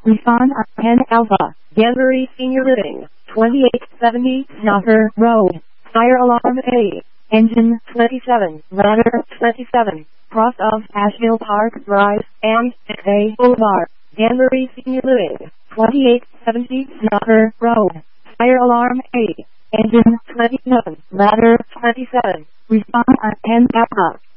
Busan 10 Alpha, Danbury Senior Living, 2870 Knocker Road, Fire Alarm A, Engine 27, Ladder 27, cross of Asheville Park Drive, and A Boulevard, Danbury Senior Living, 2870 Knocker Road, Fire Alarm A, Engine 27, Ladder 27, Busan 10 Alpha.